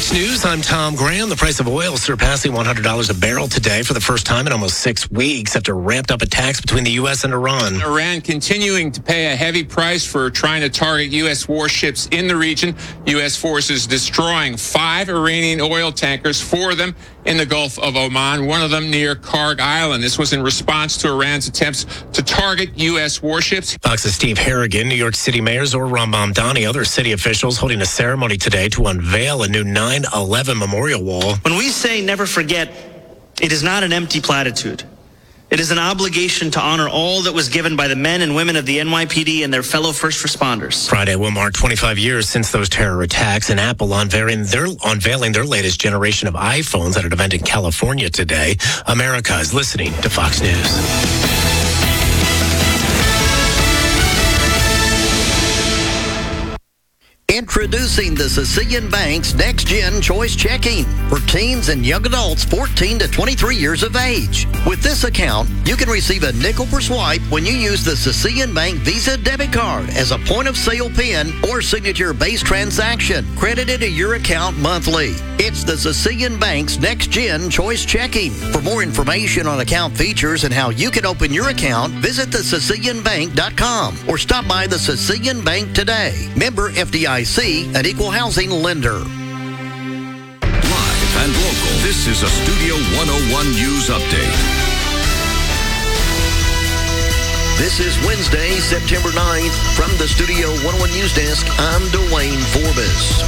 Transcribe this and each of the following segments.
Fox News, I'm Tom Graham. The price of oil surpassing $100 a barrel today for the first time in almost 6 weeks after ramped up attacks between the U.S. and Iran. Iran continuing to pay a heavy price for trying to target U.S. warships in the region. U.S. forces destroying 5 Iranian oil tankers, 4 of them in the Gulf of Oman, one of them near Karg Island. This was in response to Iran's attempts to target U.S. warships. Fox's Steve Harrigan, New York City Mayor Zohran Mamdani, other city officials holding a ceremony today to unveil a new 9/11 memorial wall. When we say never forget, it is not an empty platitude. It is an obligation to honor all that was given by the men and women of the NYPD and their fellow first responders. Friday will mark 25 years since those terror attacks, and Apple unveiling their latest generation of iPhones at an event in California today. America is listening to Fox News. Introducing the Sicilian Bank's Next Gen Choice Checking for teens and young adults 14 to 23 years of age. With this account, you can receive a nickel per swipe when you use the Sicilian Bank Visa debit card as a point-of-sale PIN or signature-based transaction credited to your account monthly. It's the Sicilian Bank's Next Gen Choice Checking. For more information on account features and how you can open your account, visit thesicilianbank.com or stop by the Sicilian Bank today. Member FDIC, an equal housing lender. Live and local, this is a Studio 101 News Update. This is Wednesday, September 9th. From the Studio 101 News Desk, I'm Dwayne Forbes.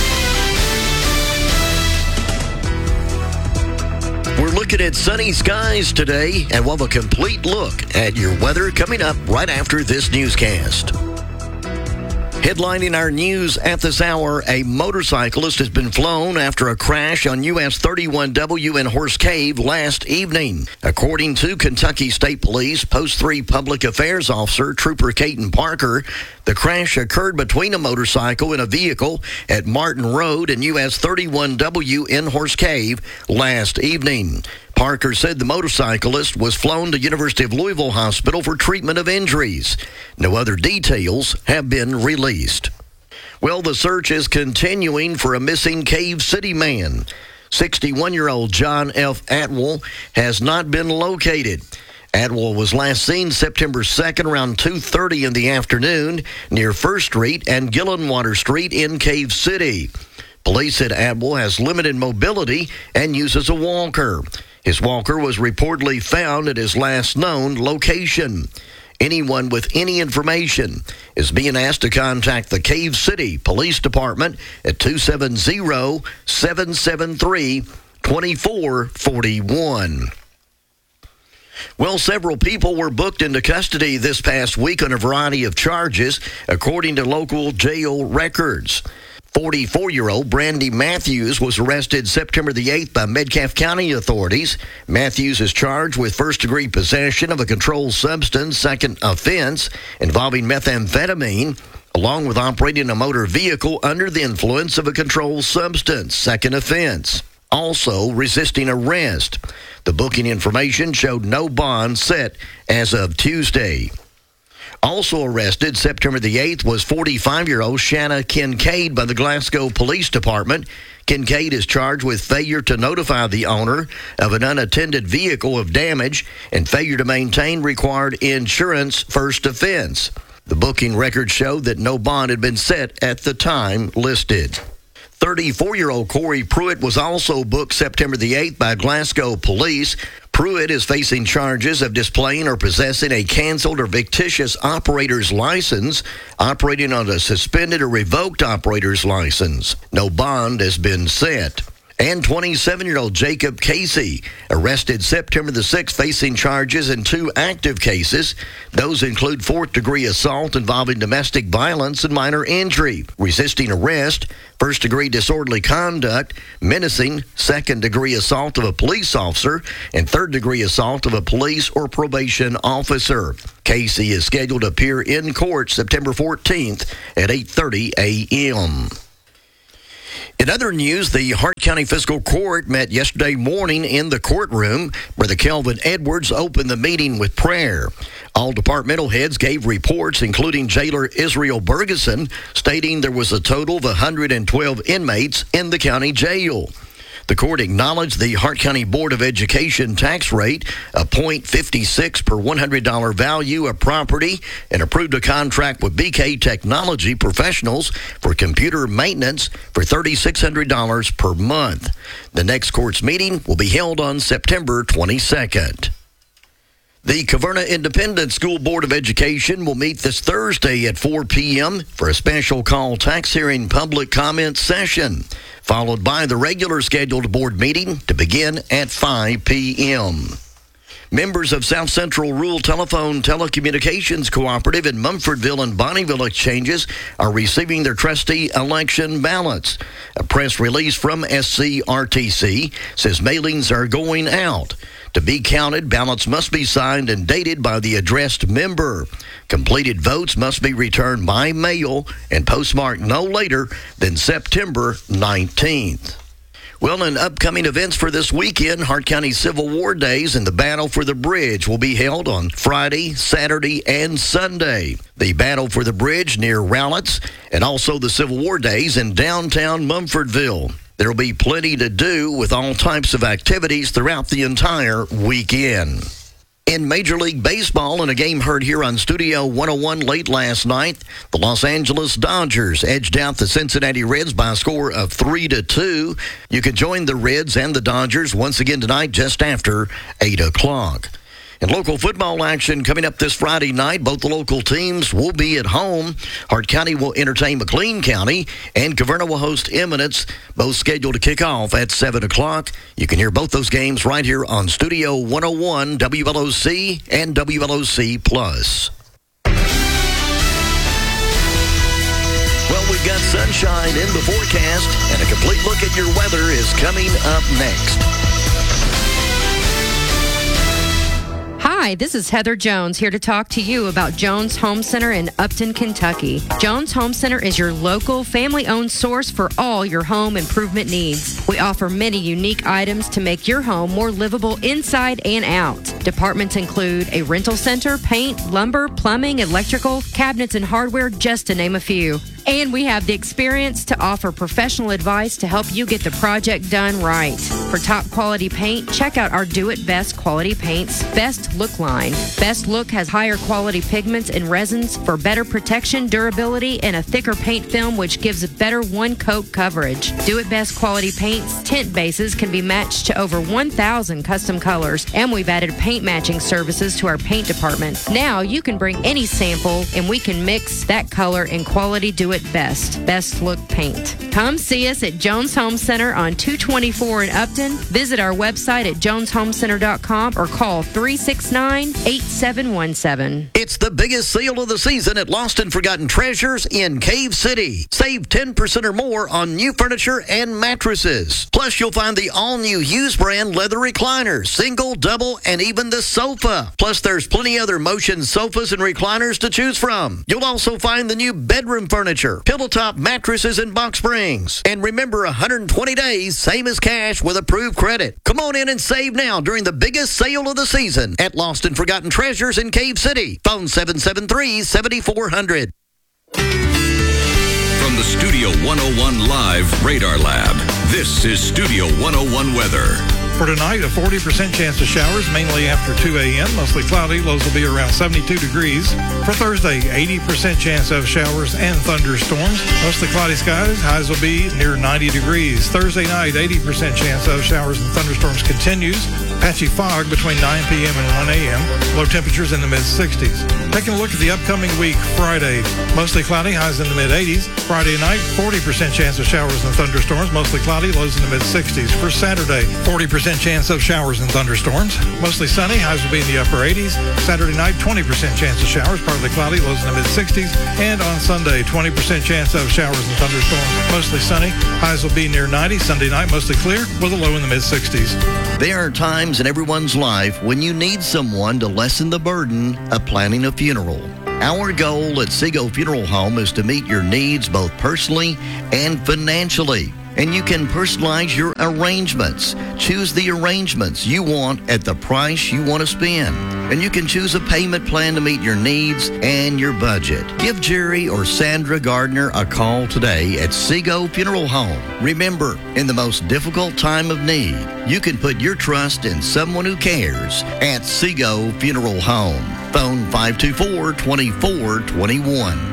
We're looking at sunny skies today, and we'll have a complete look at your weather coming up right after this newscast. Headlining our news at this hour, a motorcyclist has been flown after a crash on US 31W in Horse Cave last evening. According to Kentucky State Police Post 3 Public Affairs Officer Trooper Caton Parker, the crash occurred between a motorcycle and a vehicle at Martin Road and US 31W in Horse Cave last evening. Parker said the motorcyclist was flown to University of Louisville Hospital for treatment of injuries. No other details have been released. Well, the search is continuing for a missing Cave City man. 61-year-old John F. Atwell has not been located. Atwell was last seen September 2nd around 2:30 in the afternoon near First Street and Gillenwater Street in Cave City. Police said Atwell has limited mobility and uses a walker. His walker was reportedly found at his last known location. Anyone with any information is being asked to contact the Cave City Police Department at 270-773-2441. Well, several people were booked into custody this past week on a variety of charges, according to local jail records. 44-year-old Brandy Matthews was arrested September the 8th by Metcalfe County authorities. Matthews is charged with first-degree possession of a controlled substance, second offense, involving methamphetamine, along with operating a motor vehicle under the influence of a controlled substance, second offense. Also resisting arrest. The booking information showed no bond set as of Tuesday. Also arrested September the 8th was 45-year-old Shanna Kincaid by the Glasgow Police Department. Kincaid is charged with failure to notify the owner of an unattended vehicle of damage and failure to maintain required insurance, first offense. The booking records showed that no bond had been set at the time listed. 34-year-old Corey Pruitt was also booked September the 8th by Glasgow Police. Pruitt is facing charges of displaying or possessing a canceled or fictitious operator's license, operating on a suspended or revoked operator's license. No bond has been set. And 27-year-old Jacob Casey, arrested September the 6th, facing charges in 2 active cases. Those include fourth-degree assault involving domestic violence and minor injury, resisting arrest, first-degree disorderly conduct, menacing, second-degree assault of a police officer, and third-degree assault of a police or probation officer. Casey is scheduled to appear in court September 14th at 8:30 a.m. In other news, the Hart County Fiscal Court met yesterday morning in the courtroom where the Kelvin Edwards opened the meeting with prayer. All departmental heads gave reports, including jailer Israel Bergeson, stating there was a total of 112 inmates in the county jail. The court acknowledged the Hart County Board of Education tax rate of .56 per $100 value of property and approved a contract with BK Technology Professionals for computer maintenance for $3,600 per month. The next court's meeting will be held on September 22nd. The Caverna Independent School Board of Education will meet this Thursday at 4 p.m. for a special call tax hearing public comment session, followed by the regular scheduled board meeting to begin at 5 p.m. Members of South Central Rural Telephone Telecommunications Cooperative in Mumfordville and Bonneville Exchanges are receiving their trustee election ballots. A press release from SCRTC says mailings are going out. To be counted, ballots must be signed and dated by the addressed member. Completed votes must be returned by mail and postmarked no later than September 19th. Well, in upcoming events for this weekend, Hart County Civil War Days and the Battle for the Bridge will be held on Friday, Saturday, and Sunday. The Battle for the Bridge near Rowletts and also the Civil War Days in downtown Mumfordville. There will be plenty to do with all types of activities throughout the entire weekend. In Major League Baseball, in a game heard here on Studio 101 late last night, the Los Angeles Dodgers edged out the Cincinnati Reds by a score of 3-2. You can join the Reds and the Dodgers once again tonight just after 8 o'clock. In local football action coming up this Friday night, both the local teams will be at home. Hart County will entertain McLean County, and Caverna will host Eminence, both scheduled to kick off at 7 o'clock. You can hear both those games right here on Studio 101, WLOC, and WLOC Plus. Well, we've got sunshine in the forecast, and a complete look at your weather is coming up next. Hi, this is Heather Jones here to talk to you about Jones Home Center in Upton, Kentucky. Jones Home Center is your local, family-owned source for all your home improvement needs. We offer many unique items to make your home more livable inside and out. Departments include a rental center, paint, lumber, plumbing, electrical, cabinets, and hardware, just to name a few. And we have the experience to offer professional advice to help you get the project done right. For top quality paint, check out our Do It Best Quality Paints Best Look line. Best Look has higher quality pigments and resins for better protection, durability, and a thicker paint film which gives a better one-coat coverage. Do It Best Quality Paints tint bases can be matched to over 1,000 custom colors, and we've added paint matching services to our paint department. Now you can bring any sample and we can mix that color and quality Do It Best. Best Look Paint. Come see us at Jones Home Center on 224 in Upton. Visit our website at joneshomecenter.com or call 369-8717. It's the biggest sale of the season at Lost and Forgotten Treasures in Cave City. Save 10% or more on new furniture and mattresses. Plus, you'll find the all-new Hughes brand leather recliners, single, double, and even the sofa. Plus, there's plenty other motion sofas and recliners to choose from. You'll also find the new bedroom furniture, pillow top mattresses, and box springs. And remember, 120 days, same as cash with approved credit. Come on in and save now during the biggest sale of the season at Lost and Forgotten Treasures in Cave City. Phone 773-7400. From the Studio 101 Live Radar Lab, this is Studio 101 Weather. For tonight, a 40% chance of showers, mainly after 2 a.m. Mostly cloudy. Lows will be around 72 degrees. For Thursday, 80% chance of showers and thunderstorms. Mostly cloudy skies. Highs will be near 90 degrees. Thursday night, 80% chance of showers and thunderstorms continues. Patchy fog between 9 p.m. and 1 a.m. Low temperatures in the mid-60s. Taking a look at the upcoming week, Friday, mostly cloudy. Highs in the mid-80s. Friday night, 40% chance of showers and thunderstorms. Mostly cloudy. Lows in the mid-60s. For Saturday, 40% chance of showers and thunderstorms. Mostly sunny. Highs will be in the upper 80s. Saturday night, 20% chance of showers. Partly cloudy. Lows in the mid-60s. And on Sunday, 20% chance of showers and thunderstorms. Mostly sunny. Highs will be near 90. Sunday night, mostly clear with a low in the mid-60s. There are times in everyone's life when you need someone to lessen the burden of planning a funeral. Our goal at Seago Funeral Home is to meet your needs both personally and financially. and you can personalize your arrangements. Choose the arrangements you want at the price you want to spend, and you can choose a payment plan to meet your needs and your budget. Give Jerry or Sandra Gardner a call today at Seago Funeral Home. Remember, in the most difficult time of need, you can put your trust in someone who cares at Seago Funeral Home. Phone 524-2421.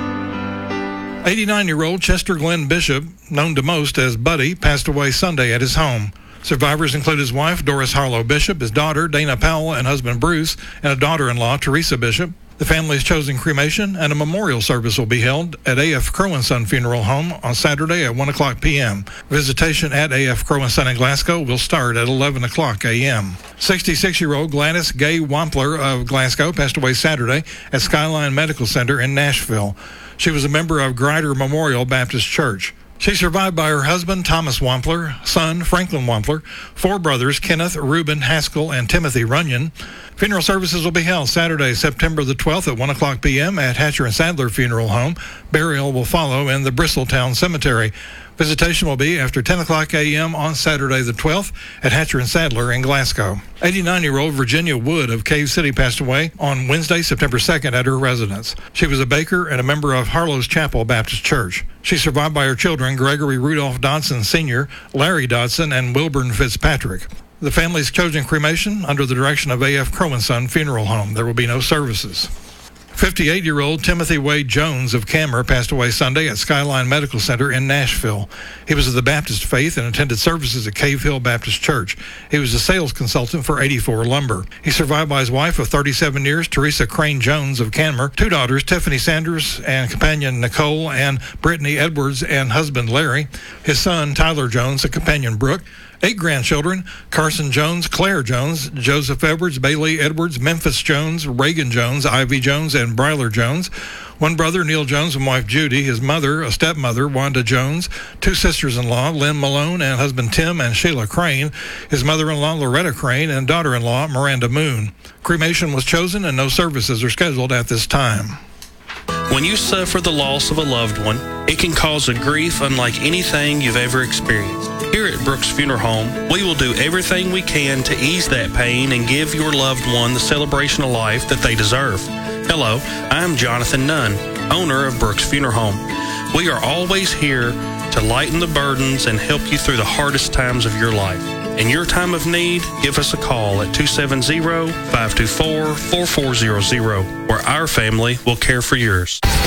89-year-old Chester Glenn Bishop, known to most as Buddy, passed away Sunday at his home. Survivors include his wife, Doris Harlow Bishop, his daughter, Dana Powell, and husband, Bruce, and a daughter-in-law, Teresa Bishop. The family has chosen cremation, and a memorial service will be held at A.F. Crow & Son Funeral Home on Saturday at 1 o'clock p.m. Visitation at A.F. Crow & Son in Glasgow will start at 11 o'clock a.m. 66-year-old Gladys Gay Wampler of Glasgow passed away Saturday at Skyline Medical Center in Nashville. She was a member of Grider Memorial Baptist Church. She's survived by her husband, Thomas Wampler, son, Franklin Wampler, 4 brothers, Kenneth, Reuben, Haskell, and Timothy Runyon. Funeral services will be held Saturday, September the 12th at 1 o'clock p.m. at Hatcher and Sadler Funeral Home. Burial will follow in the Bristoltown Cemetery. Visitation will be after 10 o'clock a.m. on Saturday the 12th at Hatcher and Sadler in Glasgow. 89-year-old Virginia Wood of Cave City passed away on Wednesday, September 2nd at her residence. She was a baker and a member of Harlow's Chapel Baptist Church. She's survived by her children, Gregory Rudolph Dodson Sr., Larry Dodson, and Wilburn Fitzpatrick. The family's chosen cremation under the direction of A.F. Crow & Son Funeral Home. There will be no services. 58-year-old Timothy Wade Jones of Camer passed away Sunday at Skyline Medical Center in Nashville. He was of the Baptist faith and attended services at Cave Hill Baptist Church. He was a sales consultant for 84 Lumber. He's survived by his wife of 37 years, Teresa Crane Jones of Camer, 2 daughters, Tiffany Sanders and companion Nicole, and Brittany Edwards and husband Larry, his son Tyler Jones, a companion Brooke, 8 grandchildren, Carson Jones, Claire Jones, Joseph Edwards, Bailey Edwards, Memphis Jones, Reagan Jones, Ivy Jones, and Bryler Jones. 1 brother, Neil Jones, and wife Judy, his mother, a stepmother, Wanda Jones, 2 sisters-in-law, Lynn Malone and husband Tim and Sheila Crane, his mother-in-law, Loretta Crane, and daughter-in-law, Miranda Moon. Cremation was chosen and no services are scheduled at this time. When you suffer the loss of a loved one, it can cause a grief unlike anything you've ever experienced. Here at Brooks Funeral Home, we will do everything we can to ease that pain and give your loved one the celebration of life that they deserve. Hello, I'm Jonathan Nunn, owner of Brooks Funeral Home. We are always here to lighten the burdens and help you through the hardest times of your life. In your time of need, give us a call at 270-524-4400, where our family will care for yours.